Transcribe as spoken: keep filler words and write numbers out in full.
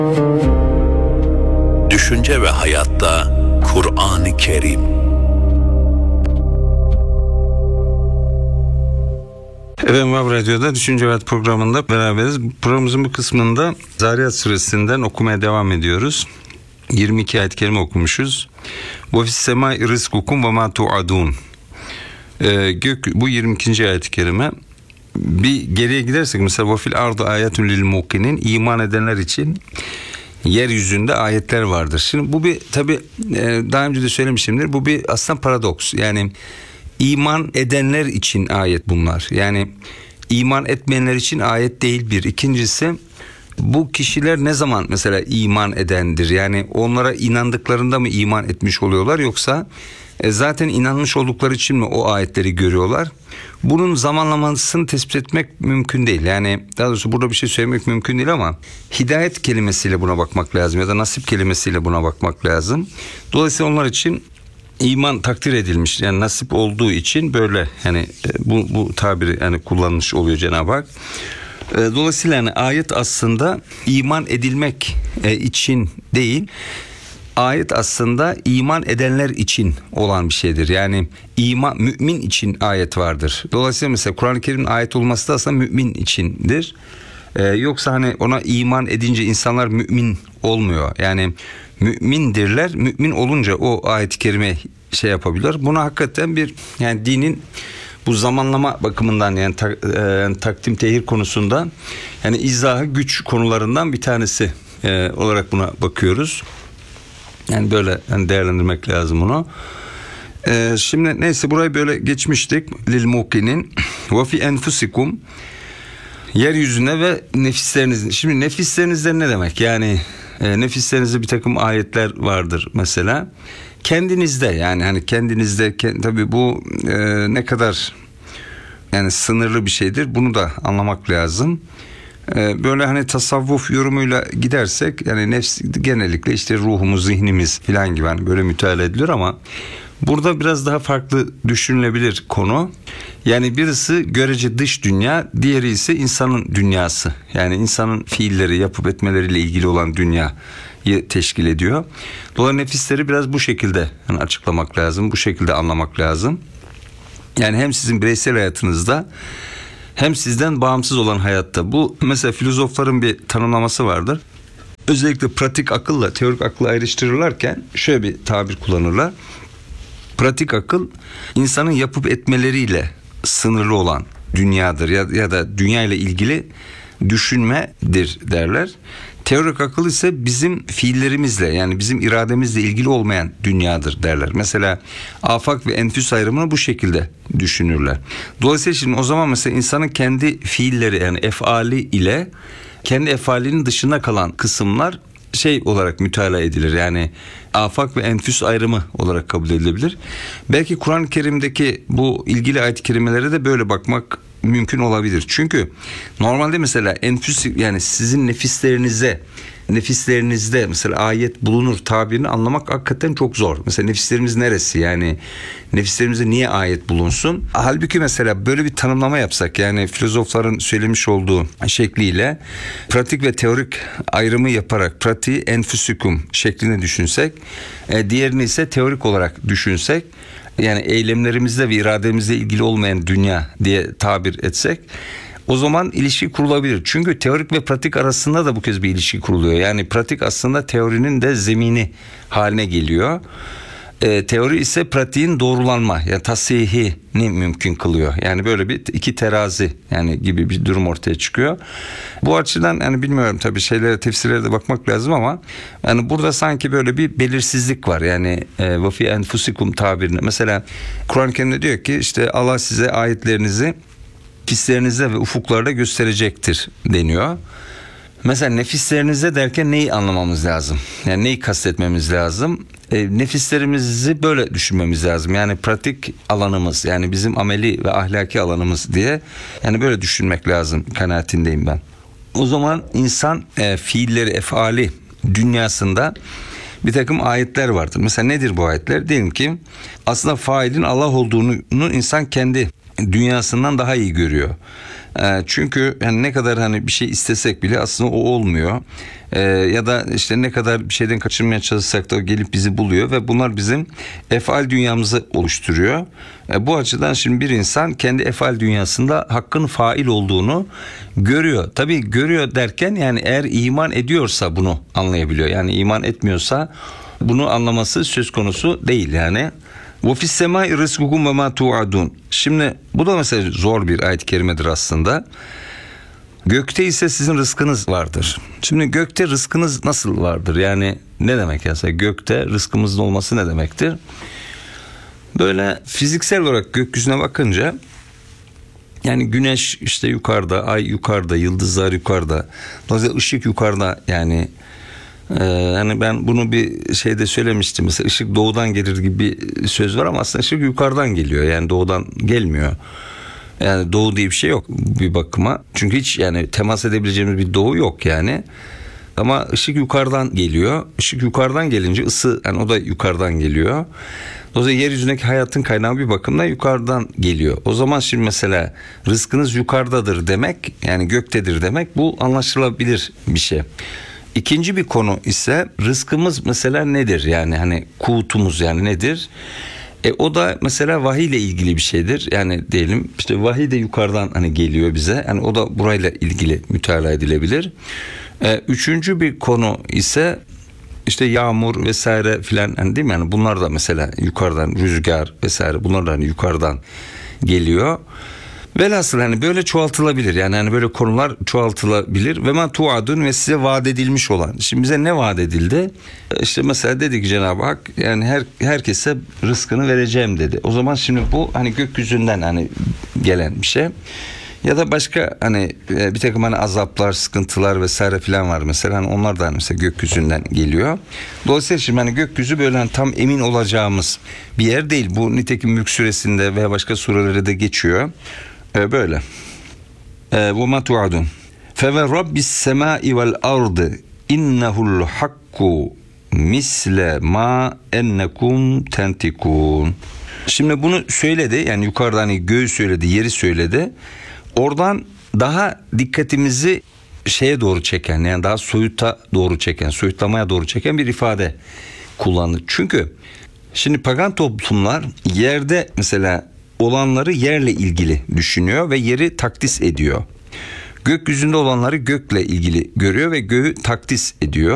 Düşünce ve hayatta Kur'an-ı Kerim. Evet, Vav Radyo'da Düşünce ve Hayat programında beraberiz. Programımızın bu kısmında Zariyat suresinden okumaya devam ediyoruz. yirmi iki ayet-i kerime okumuşuz. Ve fissemâi rizkukum ve mâ tu'adûn. Gök, bu yirmi ikinci ayet-i kerime. Bir geriye gidersek mesela ve fil ardı ayetun lil mukinin, iman edenler için yeryüzünde ayetler vardır. Şimdi bu bir tabi daha önce de söylemişimdir. Bu bir aslında paradoks. Yani iman edenler için ayet bunlar. Yani iman etmeyenler için ayet değil bir. İkincisi, bu kişiler ne zaman mesela iman edendir? Yani onlara inandıklarında mı iman etmiş oluyorlar, yoksa e, zaten inanmış oldukları için mi o ayetleri görüyorlar? Bunun zamanlamasını tespit etmek mümkün değil. Yani daha doğrusu burada bir şey söylemek mümkün değil ama hidayet kelimesiyle buna bakmak lazım ya da nasip kelimesiyle buna bakmak lazım. Dolayısıyla onlar için iman takdir edilmiş, yani nasip olduğu için böyle yani bu bu tabiri yani kullanmış oluyor Cenab-ı Hak. Dolayısıyla yani ayet aslında iman edilmek için değil, ayet aslında iman edenler için olan bir şeydir. Yani iman, mümin için ayet vardır. Dolayısıyla mesela Kur'an-ı Kerim'in ayet olması da aslında mümin içindir. Ee, yoksa hani ona iman edince insanlar mümin olmuyor. Yani mümindirler. Mümin olunca o ayet-i kerime şey yapabilir. Buna hakikaten bir yani dinin bu zamanlama bakımından yani ta, e, takdim tehir konusunda yani izahı güç konularından bir tanesi e, olarak buna bakıyoruz. Yani böyle yani değerlendirmek lazım bunu. E, şimdi neyse burayı böyle geçmiştik. Lil mukinin ve fi enfusikum, yeryüzüne ve nefisleriniz. Şimdi nefislerinizde ne demek? Yani e, nefislerinizde bir takım ayetler vardır mesela. Kendinizde yani hani kendinizde kend, tabii bu e, ne kadar yani sınırlı bir şeydir, bunu da anlamak lazım. E, böyle hani tasavvuf yorumuyla gidersek yani nefs genellikle işte ruhumuz, zihnimiz falan gibi hani böyle müteala ediliyor ama burada biraz daha farklı düşünülebilir konu. Yani birisi görece dış dünya, diğeri ise insanın dünyası. Yani insanın fiilleri, yapıp etmeleriyle ilgili olan dünyayı teşkil ediyor. Dolayısıyla nefisleri biraz bu şekilde yani açıklamak lazım, bu şekilde anlamak lazım. Yani hem sizin bireysel hayatınızda hem sizden bağımsız olan hayatta. Bu mesela filozofların bir tanımlaması vardır. Özellikle pratik akılla teorik aklı ayrıştırırlarken şöyle bir tabir kullanırlar. Pratik akıl insanın yapıp etmeleriyle sınırlı olan dünyadır ya, ya da dünya ile ilgili düşünmedir derler. Teorik akıl ise bizim fiillerimizle yani bizim irademizle ilgili olmayan dünyadır derler. Mesela afak ve enfüs ayrımını bu şekilde düşünürler. Dolayısıyla şimdi o zaman mesela insanın kendi fiilleri yani efali ile kendi efalinin dışına kalan kısımlar şey olarak mütalaa edilir. Yani afak ve enfüs ayrımı olarak kabul edilebilir. Belki Kur'an-ı Kerim'deki bu ilgili ayet-i kerimelere de böyle bakmak mümkün olabilir. Çünkü normalde mesela enfüs yani sizin nefislerinize nefislerinizde mesela ayet bulunur tabirini anlamak hakikaten çok zor. Mesela nefislerimiz neresi? Yani nefislerimize niye ayet bulunsun? Halbuki mesela böyle bir tanımlama yapsak yani filozofların söylemiş olduğu şekliyle pratik ve teorik ayrımı yaparak pratiği enfüsükum şeklinde düşünsek, diğerini ise teorik olarak düşünsek, yani eylemlerimizle ve irademizle ilgili olmayan dünya diye tabir etsek, o zaman ilişki kurulabilir. Çünkü teorik ve pratik arasında da bu kez bir ilişki kuruluyor. Yani pratik aslında teorinin de zemini haline geliyor. E, teori ise pratiğin doğrulanma yani tasihini mümkün kılıyor. Yani böyle bir iki terazi yani gibi bir durum ortaya çıkıyor. Bu açıdan yani bilmiyorum tabii şeylere tefsirlere de bakmak lazım ama yani burada sanki böyle bir belirsizlik var. Yani ve fi enfusikum tabirine. Mesela Kur'an-ı Kerim'de diyor ki işte Allah size ayetlerinizi nefislerinize ve ufuklarda gösterecektir deniyor. Mesela nefislerinize derken neyi anlamamız lazım? Yani neyi kastetmemiz lazım? E, nefislerimizi böyle düşünmemiz lazım. Yani pratik alanımız, yani bizim ameli ve ahlaki alanımız diye yani böyle düşünmek lazım kanaatindeyim ben. O zaman insan e, fiilleri, efali dünyasında bir takım ayetler vardır. Mesela nedir bu ayetler? Diyelim ki aslında failin Allah olduğunu insan kendi dünyasından daha iyi görüyor. E, çünkü yani ne kadar hani bir şey istesek bile aslında o olmuyor. E, ya da işte ne kadar bir şeyden kaçırmaya çalışsak da o gelip bizi buluyor ve bunlar bizim efal dünyamızı oluşturuyor. E, bu açıdan şimdi bir insan kendi efal dünyasında hakkın fail olduğunu görüyor. Tabii görüyor derken yani eğer iman ediyorsa bunu anlayabiliyor. Yani iman etmiyorsa bunu anlaması söz konusu değil yani. Ve fis semai rizkukum ve ma tuadun. Şimdi bu da mesela zor bir ayet-i kerimedir aslında. Gökte ise sizin rızkınız vardır. Şimdi gökte rızkınız nasıl vardır? Yani ne demek ya? Gökte rızkımızın olması ne demektir? Böyle fiziksel olarak gökyüzüne bakınca yani güneş işte yukarıda, ay yukarıda, yıldızlar yukarıda. Dolayısıyla ışık yukarıda yani. Ee, hani ben bunu bir şeyde söylemiştim. Mesela ışık doğudan gelir gibi bir söz var ama aslında ışık yukarıdan geliyor. Yani doğudan gelmiyor. Yani doğu diye bir şey yok bir bakıma. Çünkü hiç yani temas edebileceğimiz bir doğu yok yani. Ama ışık yukarıdan geliyor. Işık yukarıdan gelince ısı yani o da yukarıdan geliyor. Dolayısıyla yeryüzündeki hayatın kaynağı bir bakımdan yukarıdan geliyor. O zaman şimdi mesela rızkınız yukarıdadır demek yani göktedir demek bu anlaşılabilir bir şey. İkinci bir konu ise rızkımız mesela nedir? Yani hani kutumuz yani nedir? E o da mesela vahiy ile ilgili bir şeydir. Yani diyelim işte vahiy de yukarıdan hani geliyor bize. Yani o da burayla ilgili müteala edilebilir. E, üçüncü bir konu ise işte yağmur vesaire filan hani değil mi? Yani bunlar da mesela yukarıdan rüzgar vesaire bunlar da hani yukarıdan geliyor. Velhasıl hani böyle çoğaltılabilir yani hani böyle konular çoğaltılabilir ve ma tuadun ve size vaat edilmiş olan. Şimdi bize ne vaat edildi? İşte mesela dedi ki Cenab-ı Hak yani her herkese rızkını vereceğim dedi. O zaman şimdi bu hani gökyüzünden hani gelen bir şey. Ya da başka hani bir takım hani azaplar, sıkıntılar vesaire filan var mesela hani onlar da mesela gökyüzünden geliyor. Dolayısıyla şimdi hani gökyüzü böyle hani tam emin olacağımız bir yer değil. Bu nitekim Mülk suresinde veya başka surelerde de geçiyor. Ee, böyle. Ve ma tuadun. Fe ve rabbis semai vel ardı innehul hakku misle ma ennekum tentikun. Şimdi bunu söyledi yani yukarıdan hani göğü söyledi, yeri söyledi. Oradan daha dikkatimizi şeye doğru çeken yani daha soyuta doğru çeken, soyutlamaya doğru çeken bir ifade kullandı. Çünkü şimdi pagan toplumlar yerde mesela olanları yerle ilgili düşünüyor ve yeri takdis ediyor. Gökyüzünde olanları gökle ilgili görüyor ve göğü takdis ediyor.